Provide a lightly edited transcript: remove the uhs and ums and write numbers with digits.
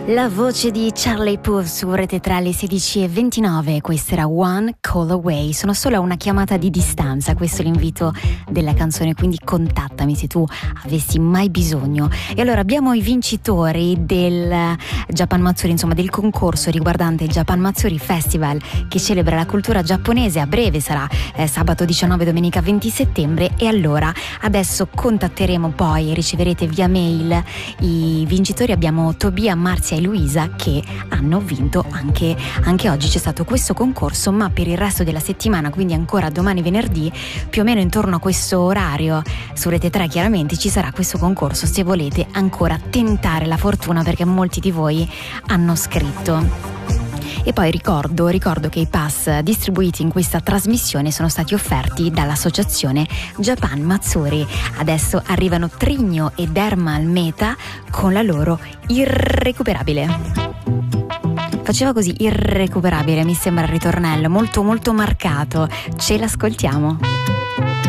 La voce di Charlie Puth su Rete 3 alle 16:29, questa era One Call Away, sono solo a una chiamata di distanza, questo è l'invito della canzone, quindi contattami se tu avessi mai bisogno. E allora abbiamo i vincitori del Japan Matsuri, insomma del concorso riguardante il Japan Matsuri Festival che celebra la cultura giapponese, a breve sarà sabato 19 domenica 20 settembre e allora adesso contatteremo, poi riceverete via mail i vincitori. Abbiamo Tobia, Marzia e Luisa che hanno vinto anche oggi. C'è stato questo concorso, ma per il resto della settimana, quindi ancora domani venerdì più o meno intorno a questo orario su Rete 3 chiaramente ci sarà questo concorso se volete ancora tentare la fortuna, perché molti di voi hanno scritto. E poi ricordo che i pass distribuiti in questa trasmissione sono stati offerti dall'associazione Japan Matsuri. Adesso arrivano Trigno ed Ermal Meta con la loro Irrecuperabile. Faceva così, Irrecuperabile, mi sembra il ritornello, molto molto marcato. Ce l'ascoltiamo.